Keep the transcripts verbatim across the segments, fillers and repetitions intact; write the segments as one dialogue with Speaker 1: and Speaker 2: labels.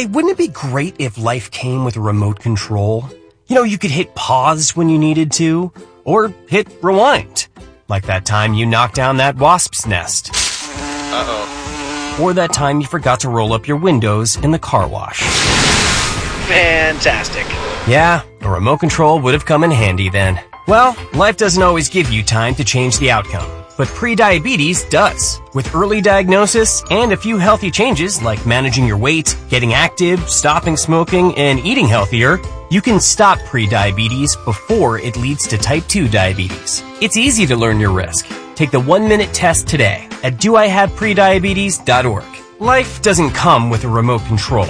Speaker 1: Hey, wouldn't it be great if life came with a remote control? You know, you could hit pause when you needed to, or hit rewind. Like that time you knocked down that wasp's nest.
Speaker 2: Uh-oh.
Speaker 1: Or that time you forgot to roll up your windows in the car wash.
Speaker 2: Fantastic.
Speaker 1: Yeah, a remote control would have come in handy then. Well, life doesn't always give you time to change the outcome, but prediabetes does. With early diagnosis and a few healthy changes like managing your weight, getting active, stopping smoking, and eating healthier, you can stop prediabetes before it leads to type two diabetes. It's easy to learn your risk. Take the one-minute test today at do I have prediabetes dot org. Life doesn't come with a remote control.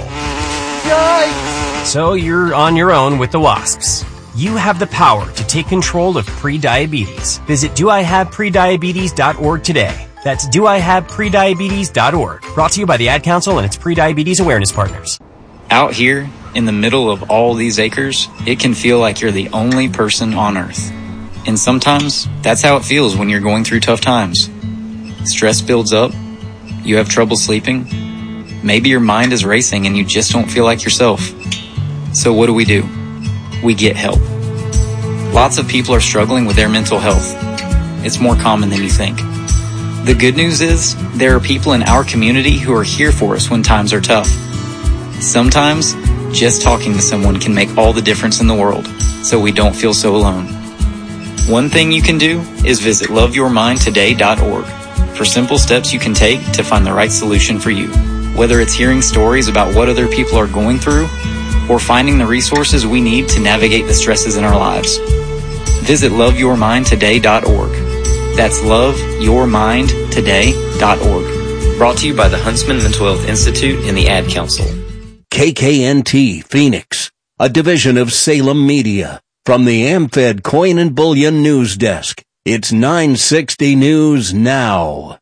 Speaker 1: Yikes! So you're on your own with the wasps. You have the power to take control of prediabetes. Visit do I have prediabetes dot org today. That's do I have prediabetes dot org. Brought to you by the Ad Council and its prediabetes awareness partners.
Speaker 3: Out here, in the middle of all these acres, it can feel like you're the only person on Earth. And sometimes, that's how it feels when you're going through tough times. Stress builds up, you have trouble sleeping, maybe your mind is racing and you just don't feel like yourself. So what do we do? We get help. Lots of people are struggling with their mental health. It's more common than you think. The good news is, there are people in our community who are here for us when times are tough. Sometimes, just talking to someone can make all the difference in the world, so we don't feel so alone. One thing you can do is visit love your mind today dot org for simple steps you can take to find the right solution for you. Whether it's hearing stories about what other people are going through, or finding the resources we need to navigate the stresses in our lives. Visit love your mind today dot org. That's love your mind today dot org. Brought to you by the Huntsman Mental Health Institute and the Ad Council.
Speaker 4: K K N T Phoenix, a division of Salem Media. From the AmFed Coin and Bullion News Desk, it's nine sixty News Now.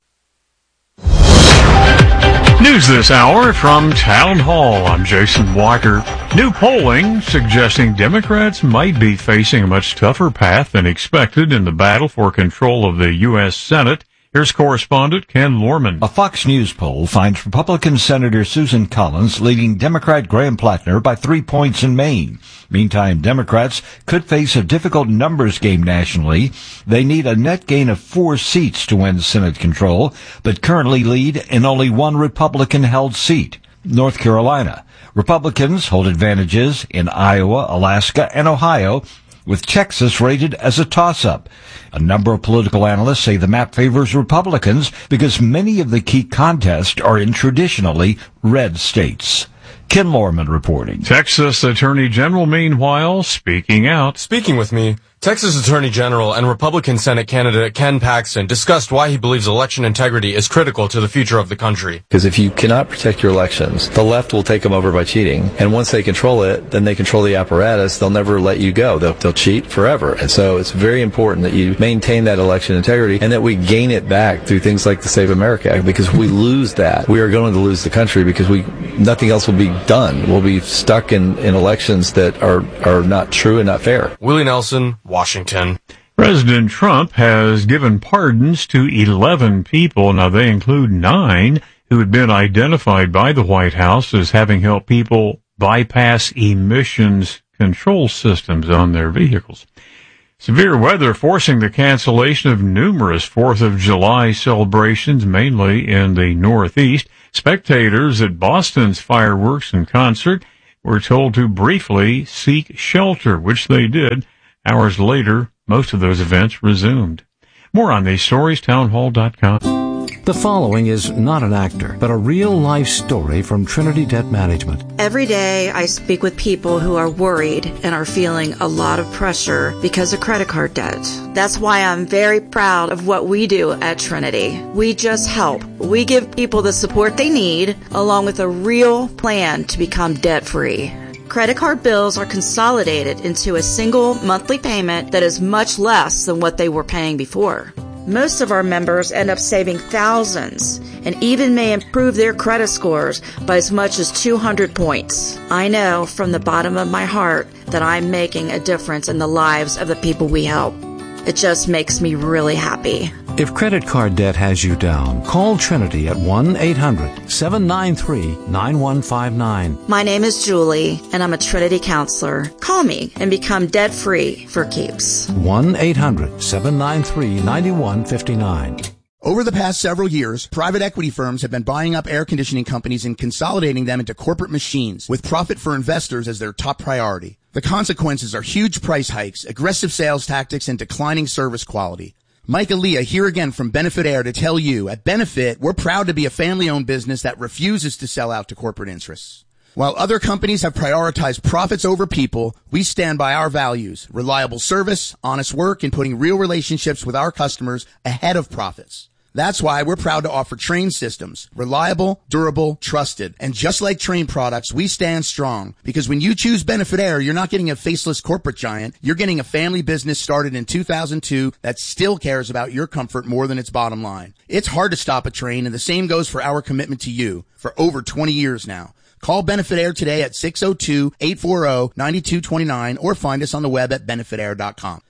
Speaker 5: News this hour from Town Hall. I'm Jason Walker. New polling suggesting Democrats might be facing a much tougher path than expected in the battle for control of the U S Senate. Here's correspondent Ken Lorman.
Speaker 6: A Fox News poll finds Republican Senator Susan Collins leading Democrat Graham Plattner by three points in Maine. Meantime, Democrats could face a difficult numbers game nationally. They need a net gain of four seats to win Senate control, but currently lead in only one Republican-held seat, North Carolina. Republicans hold advantages in Iowa, Alaska, and Ohio, with Texas rated as a toss-up. A number of political analysts say the map favors Republicans because many of the key contests are in traditionally red states. Ken Lorman reporting.
Speaker 5: Texas Attorney General, meanwhile, speaking out.
Speaker 7: Speaking with me, Texas Attorney General and Republican Senate candidate Ken Paxton discussed why he believes election integrity is critical to the future of the country.
Speaker 8: Because if you cannot protect your elections, the left will take them over by cheating. And once they control it, then they control the apparatus. They'll never let you go. They'll, they'll cheat forever. And so it's very important that you maintain that election integrity and that we gain it back through things like the Save America Act. Because if we lose that, we are going to lose the country because we nothing else will be done. We'll be stuck in, in elections that are, are not true and not fair.
Speaker 7: Willie Nelson, Washington.
Speaker 5: President Trump has given pardons to eleven people. Now, they include nine who had been identified by the White House as having helped people bypass emissions control systems on their vehicles. Severe weather forcing the cancellation of numerous fourth of July celebrations, mainly in the Northeast. Spectators at Boston's fireworks and concert were told to briefly seek shelter, which they did. Hours later, most of those events resumed. More on these stories, townhall dot com.
Speaker 9: The following is not an actor, but a real-life story from Trinity Debt Management.
Speaker 10: Every day I speak with people who are worried and are feeling a lot of pressure because of credit card debt. That's why I'm very proud of what we do at Trinity. We just help. We give people the support they need, along with a real plan to become debt-free. Credit card bills are consolidated into a single monthly payment that is much less than what they were paying before. Most of our members end up saving thousands and even may improve their credit scores by as much as two hundred points. I know from the bottom of my heart that I'm making a difference in the lives of the people we help. It just makes me really happy.
Speaker 9: If credit card debt has you down, call Trinity at one eight hundred seven nine three nine one five nine.
Speaker 10: My name is Julie, and I'm a Trinity counselor. Call me and become debt-free for keeps.
Speaker 9: one eight hundred seven nine three nine one five nine.
Speaker 11: Over the past several years, private equity firms have been buying up air conditioning companies and consolidating them into corporate machines, with profit for investors as their top priority. The consequences are huge price hikes, aggressive sales tactics, and declining service quality. Mike Aaliyah here again from Benefit Air to tell you, at Benefit, we're proud to be a family-owned business that refuses to sell out to corporate interests. While other companies have prioritized profits over people, we stand by our values: reliable service, honest work, and putting real relationships with our customers ahead of profits. That's why we're proud to offer Trane systems. Reliable, durable, trusted. And just like Trane products, we stand strong. Because when you choose Benefit Air, you're not getting a faceless corporate giant. You're getting a family business started in two thousand two that still cares about your comfort more than its bottom line. It's hard to stop a Trane, and the same goes for our commitment to you for over twenty years now. Call Benefit Air today at six oh two, eight four oh, nine two two nine or find us on the web at benefit air dot com.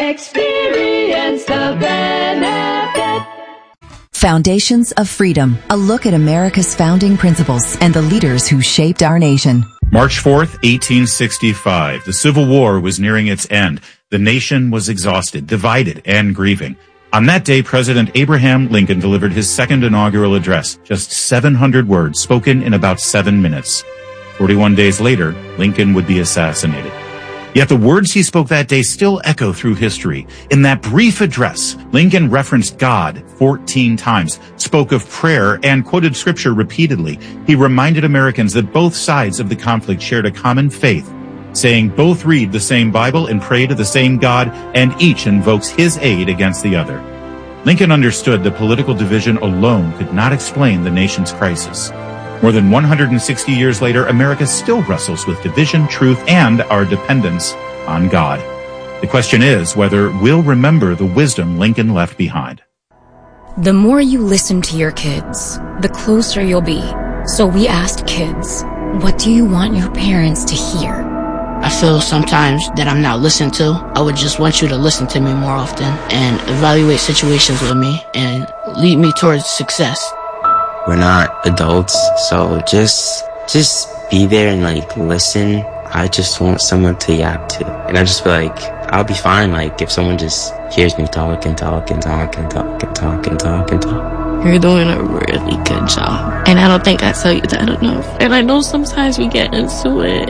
Speaker 12: Experience the benefit.
Speaker 13: Foundations of Freedom, a look at America's founding principles and the leaders who shaped our nation.
Speaker 14: March fourth, eighteen sixty-five. The Civil War was nearing its end. The nation was exhausted, divided, and grieving. On that day, President Abraham Lincoln delivered his second inaugural address, just seven hundred words spoken in about seven minutes. forty-one days later, Lincoln would be assassinated. Yet the words he spoke that day still echo through history. In that brief address, Lincoln referenced God fourteen times, spoke of prayer, and quoted scripture repeatedly. He reminded Americans that both sides of the conflict shared a common faith, saying both read the same Bible and pray to the same God, and each invokes his aid against the other. Lincoln understood that political division alone could not explain the nation's crisis. More than one hundred sixty years later, America still wrestles with division, truth, and our dependence on God. The question is whether we'll remember the wisdom Lincoln left behind.
Speaker 15: The more you listen to your kids, the closer you'll be. So we asked kids, what do you want your parents to hear?
Speaker 16: I feel sometimes that I'm not listened to. I would just want you to listen to me more often and evaluate situations with me and lead me towards success.
Speaker 17: We're not adults, so just just be there and like listen. I just want someone to yap to. And I just feel like I'll be fine like if someone just hears me talk and talk and talk and talk and talk and talk and talk.
Speaker 18: You're doing a really good job. And I don't think I tell you that enough. And I know sometimes we get into it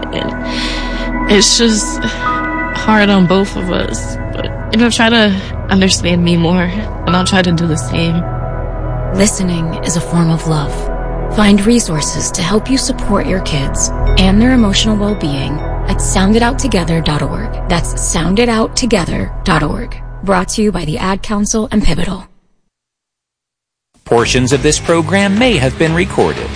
Speaker 18: and it's just hard on both of us. But you know, try to understand me more and I'll try to do the same.
Speaker 15: Listening is a form of love. Find resources to help you support your kids and their emotional well-being at sound it out together dot org. That's sound it out together dot org. Brought to you by the Ad Council and Pivotal.
Speaker 19: Portions of this program may have been recorded.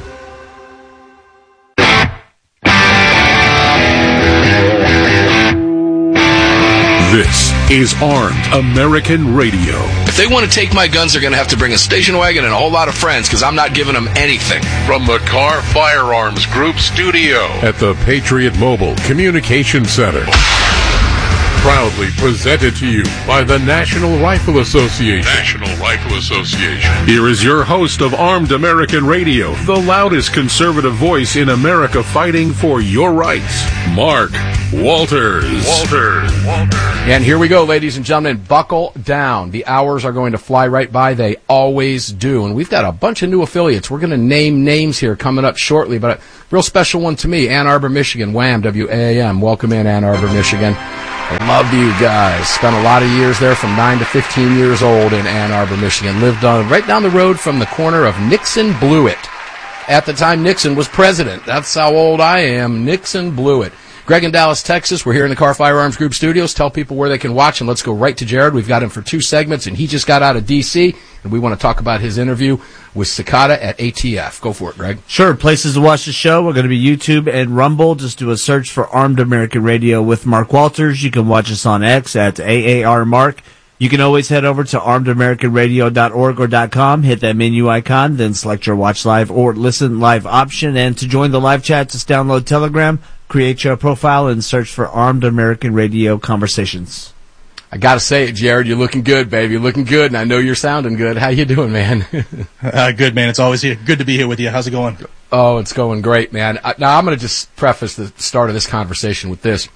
Speaker 20: This is Armed American Radio.
Speaker 21: If they want to take my guns, they're going to have to bring a station wagon and a whole lot of friends, because I'm not giving them anything.
Speaker 20: From the Car Firearms Group studio at the Patriot Mobile Communication Center. Proudly presented to you by the National Rifle Association. National Rifle Association. Here is your host of Armed American Radio, the loudest conservative voice in America fighting for your rights, Mark Walters. Walters. Walters.
Speaker 22: And here we go, ladies and gentlemen. Buckle down. The hours are going to fly right by. They always do. And we've got a bunch of new affiliates. We're going to name names here coming up shortly, but a real special one to me, Ann Arbor, Michigan, WHAM, W A M. Welcome in, Ann Arbor, Michigan. Love you guys. Spent a lot of years there from nine to fifteen years old in Ann Arbor, Michigan. Lived on right down the road from the corner of Nixon Blewett. At the time Nixon was president. That's how old I am. Nixon Blewett. Greg in Dallas, Texas. We're here in the Car Firearms Group studios. Tell people where they can watch, and let's go right to Jared. We've got him for two segments, and he just got out of D C, and we want to talk about his interview with Cicada at A T F. Go for it, Greg.
Speaker 23: Sure. Places to watch the show. We're going to be YouTube and Rumble. Just do a search for Armed American Radio with Mark Walters. You can watch us on X at A A R Mark. You can always head over to armed american radio dot org or .com, hit that menu icon, then select your watch live or listen live option. And to join the live chat, just download Telegram, create your profile, and search for Armed American Radio Conversations.
Speaker 22: I got to say it, Jared. You're looking good, baby. You're looking good, and I know you're sounding good. How you doing, man?
Speaker 1: uh, good, man. It's always here. Good to be here with you. How's it going?
Speaker 22: Oh, it's going great, man. Now, I'm going to just preface the start of this conversation with this.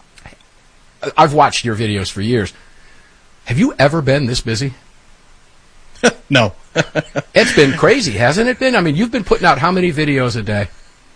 Speaker 22: I've watched your videos for years. Have you ever been this busy?
Speaker 1: No.
Speaker 22: It's been crazy, hasn't it been? I mean, you've been putting out how many videos a day?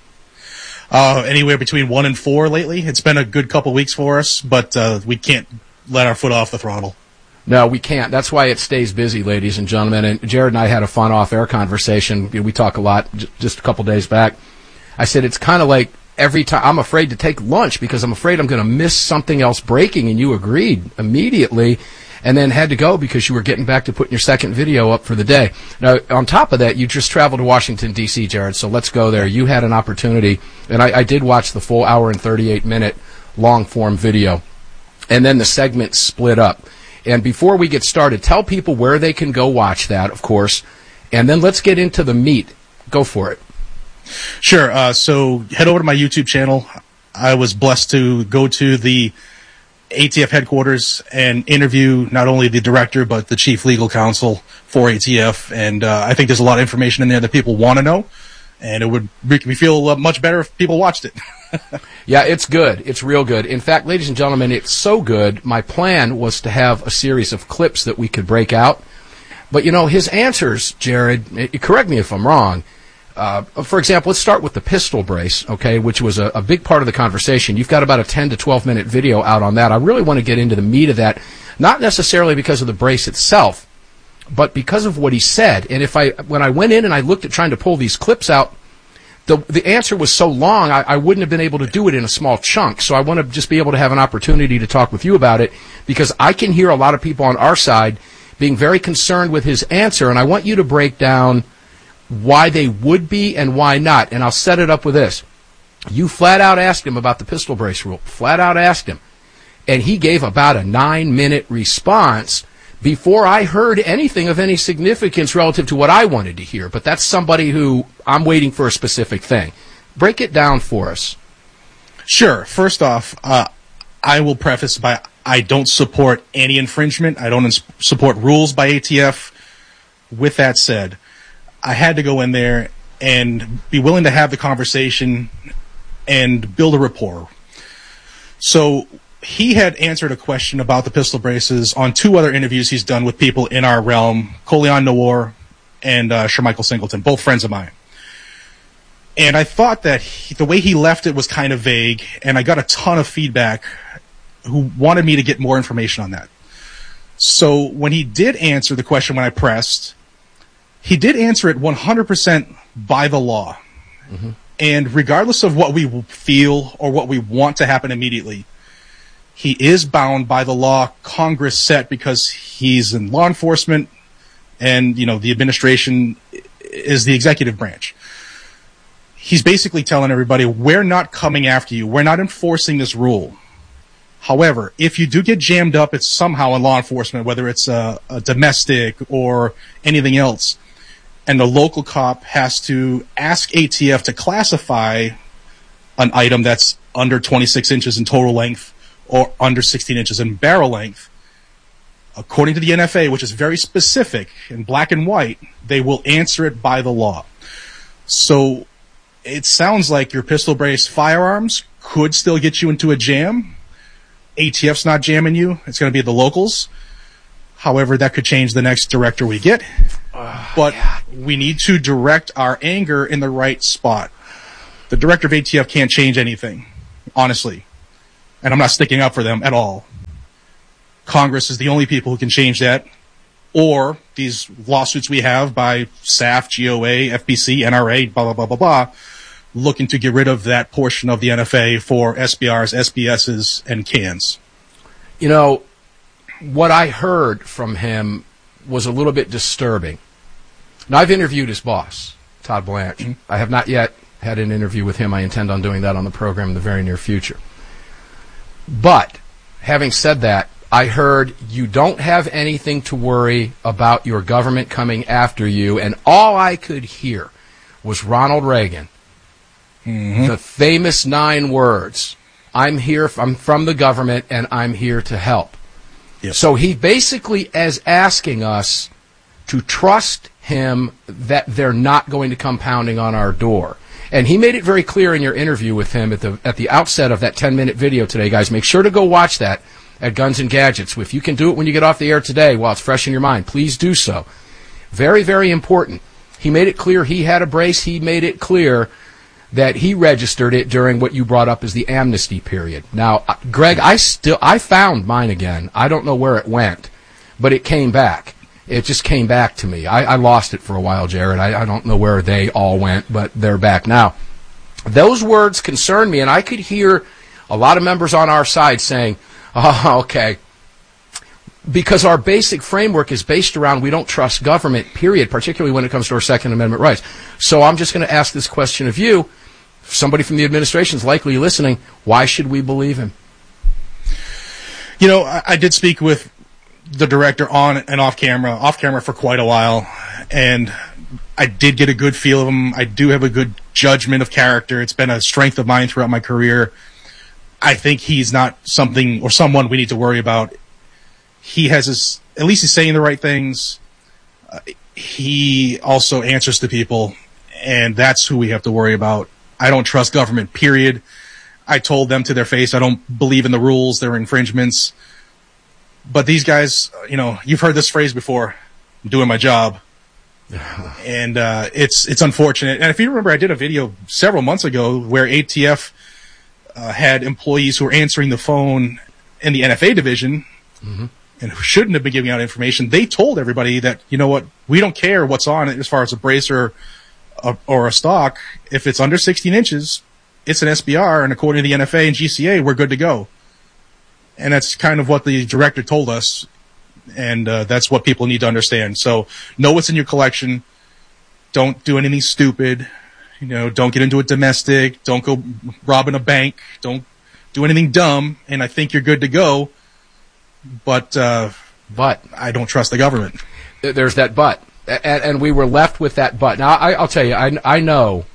Speaker 1: Uh, anywhere between one and four lately. It's been a good couple weeks for us, but uh, we can't let our foot off the throttle.
Speaker 22: No, we can't. That's why it stays busy, ladies and gentlemen. And Jared and I had a fun off-air conversation. We talk a lot j- just a couple days back. I said it's kind of like every time I'm afraid to take lunch because I'm afraid I'm going to miss something else breaking, and you agreed immediately and then had to go because you were getting back to putting your second video up for the day. Now, on top of that, you just traveled to Washington, D C, Jared, so let's go there. You had an opportunity, and I, I did watch the full hour and thirty-eight minute long-form video, and then the segment split up. And before we get started, tell people where they can go watch that, of course, and then let's get into the meat. Go for it.
Speaker 1: Sure. Uh, so head over to my YouTube channel. I was blessed to go to the A T F headquarters and interview not only the director but the chief legal counsel for A T F, and uh, I think there's a lot of information in there that people want to know, and it would make me feel uh, much better if people watched it.
Speaker 22: Yeah, it's good. It's real good. In fact, ladies and gentlemen, it's so good, my plan was to have a series of clips that we could break out. But, you know, his answers, Jared, correct me if I'm wrong. Uh, for example, let's start with the pistol brace, okay, which was a, a big part of the conversation. You've got about a ten to twelve minute video out on that. I really want to get into the meat of that, not necessarily because of the brace itself, but because of what he said. And if I, when I went in and I looked at trying to pull these clips out, The the answer was so long, I, I wouldn't have been able to do it in a small chunk. So I want to just be able to have an opportunity to talk with you about it, because I can hear a lot of people on our side being very concerned with his answer, and I want you to break down why they would be and why not. And I'll set it up with this. You flat out asked him about the pistol brace rule. Flat out asked him. And he gave about a nine-minute response before I heard anything of any significance relative to what I wanted to hear. But that's somebody who I'm waiting for a specific thing. Break it down for us.
Speaker 1: Sure. First off, uh, I will preface by I don't support any infringement. I don't ins- support rules by A T F. With that said, I had to go in there and be willing to have the conversation and build a rapport. So he had answered a question about the pistol braces on two other interviews he's done with people in our realm, Colion Noir and uh, Shermichael Singleton, both friends of mine. And I thought that he, the way he left it was kind of vague, and I got a ton of feedback who wanted me to get more information on that. So when he did answer the question when I pressed, he did answer it one hundred percent by the law. Mm-hmm. And regardless of what we feel or what we want to happen immediately, he is bound by the law Congress set, because he's in law enforcement and, you know, the administration is the executive branch. He's basically telling everybody, we're not coming after you. We're not enforcing this rule. However, if you do get jammed up, it's somehow in law enforcement, whether it's a, a domestic or anything else, and the local cop has to ask A T F to classify an item that's under twenty-six inches in total length or under sixteen inches in barrel length, according to the N F A, which is very specific in black and white, they will answer it by the law. So it sounds like your pistol brace firearms could still get you into a jam. A T F's not jamming you. It's going to be the locals. However, that could change the next director we get. Uh, but yeah. We need to direct our anger in the right spot. The director of A T F can't change anything, honestly. And I'm not sticking up for them at all. Congress is the only people who can change that. Or these lawsuits we have by S A F, G O A, F B C, N R A, blah, blah, blah, blah, blah, looking to get rid of that portion of the N F A for S B Rs, S B Ss, and cans.
Speaker 22: You know, what I heard from him was a little bit disturbing. Now, I've interviewed his boss, Todd Blanche. Mm-hmm. I have not yet had an interview with him. I intend on doing that on the program in the very near future. But, having said that, I heard you don't have anything to worry about your government coming after you, and all I could hear was Ronald Reagan. Mm-hmm. The famous nine words, I'm here, I'm from the government, and I'm here to help.
Speaker 1: Yep.
Speaker 22: So he basically is asking us to trust him that they're not going to come pounding on our door. And he made it very clear in your interview with him at the at the outset of that ten-minute video today, guys. Make sure to go watch that at Guns and Gadgets. If you can do it when you get off the air today while it's fresh in your mind, please do so. Very, very important. He made it clear he had a brace. He made it clear that he registered it during what you brought up as the amnesty period. Now, uh, Greg, I still I found mine again. I don't know where it went, but it came back. It just came back to me. I, I lost it for a while, Jared. I, I don't know where they all went, but they're back now. Those words concern me, and I could hear a lot of members on our side saying, oh, okay, because our basic framework is based around we don't trust government, period, particularly when it comes to our Second Amendment rights. So I'm just going to ask this question of you. Somebody from the administration is likely listening. Why should we believe him?
Speaker 1: You know, I, I did speak with the director on and off camera, off camera for quite a while, and I did get a good feel of him. I do have a good judgment of character. It's been a strength of mine throughout my career. I think he's not something or someone we need to worry about. He has his, at least he's saying the right things. Uh, he also answers to people, and that's who we have to worry about. I don't trust government, period. I told them to their face I don't believe in the rules. They're infringements. But these guys, you know, you've heard this phrase before, I'm doing my job. And uh, it's it's unfortunate. And if you remember, I did a video several months ago where A T F uh, had employees who were answering the phone in the N F A division mm-hmm. and who shouldn't have been giving out information. They told everybody that, you know what, we don't care what's on it as far as a brace or a, or a stock. If it's under sixteen inches, it's an S B R, and according to the N F A and G C A, we're good to go. And that's kind of what the director told us, and uh, that's what people need to understand. So know what's in your collection. Don't do anything stupid. You know, don't get into a domestic. Don't go robbing a bank. Don't do anything dumb, and I think you're good to go. But uh,
Speaker 22: but
Speaker 1: I don't trust the government.
Speaker 22: There's that but. And, and we were left with that but. Now, I, I'll tell you, I, I know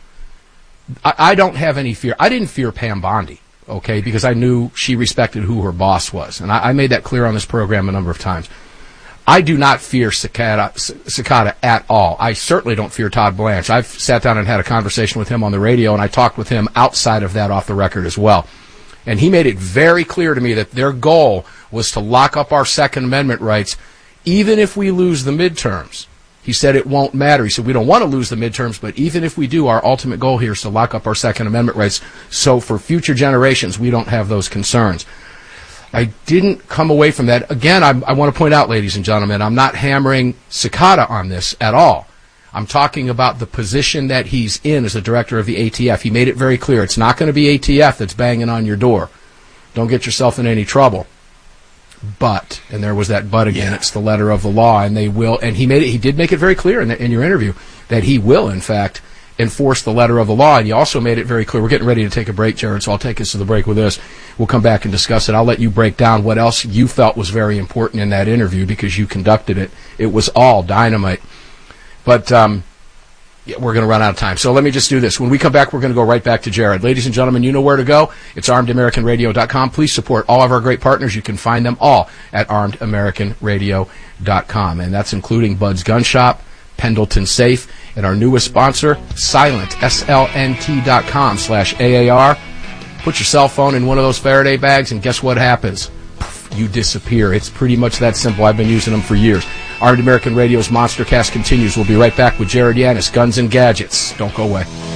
Speaker 22: I, I don't have any fear. I didn't fear Pam Bondi. Okay, because I knew she respected who her boss was. And I, I made that clear on this program a number of times. I do not fear Cicada, Cicada at all. I certainly don't fear Todd Blanche. I've sat down and had a conversation with him on the radio, and I talked with him outside of that off the record as well. And he made it very clear to me that their goal was to lock up our Second Amendment rights, even if we lose the midterms. He said it won't matter. He said we don't want to lose the midterms, but even if we do, our ultimate goal here is to lock up our Second Amendment rights so for future generations we don't have those concerns. I didn't come away from that. Again, I, I want to point out, ladies and gentlemen, I'm not hammering Cicada on this at all. I'm talking about the position that he's in as the director of the A T F. He made it very clear. It's not going to be A T F that's banging on your door. Don't get yourself in any trouble. But, and there was that but again, yeah. It's the letter of the law, and they will, and he made it, he did make it very clear in, the, in your interview that he will, in fact, enforce the letter of the law, and he also made it very clear. We're getting ready to take a break, Jared, so I'll take us to the break with this. We'll come back and discuss it. I'll let you break down what else you felt was very important in that interview because you conducted it. It was all dynamite. But, um, yeah, we're going to run out of time. So let me just do this. When we come back, we're going to go right back to Jared. Ladies and gentlemen, you know where to go. It's armed american radio dot com. Please support all of our great partners. You can find them all at armed american radio dot com. And that's including Bud's Gun Shop, Pendleton Safe, and our newest sponsor, Silent, S L N T dot com slash A A R. Put your cell phone in one of those Faraday bags, and guess what happens? You disappear. It's pretty much that simple. I've been using them for years. Armed American Radio's Monster Cast continues. We'll be right back with Jared Yanis, Guns and Gadgets. Don't go away.